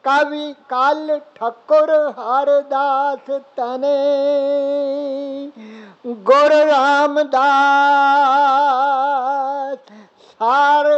कवि कल ठकुर हरदास तने गुरु रामदास सार